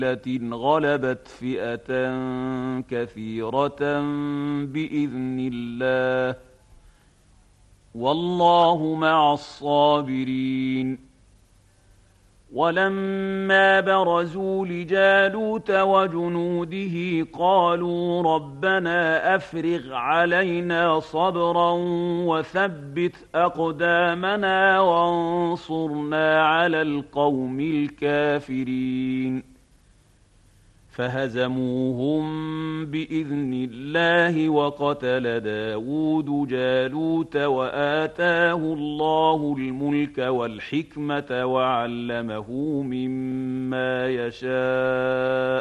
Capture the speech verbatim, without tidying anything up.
غلبت فئة كثيرة بإذن الله، والله مع الصابرين. ولما برزوا لجالوت وجنوده قالوا ربنا أفرغ علينا صبرا وثبت أقدامنا وانصرنا على القوم الكافرين. فهزموهم بإذن الله، وقتل داود جالوت وآتاه الله الملك والحكمة وعلمه مما يشاء،